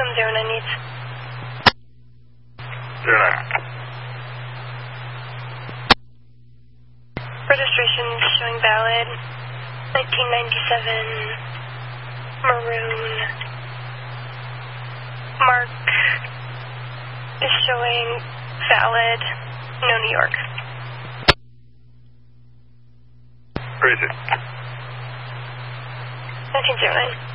09 needs. 09. Registration showing valid. 1997. Maroon. Mark is showing valid. No New York. Where is it? 1909.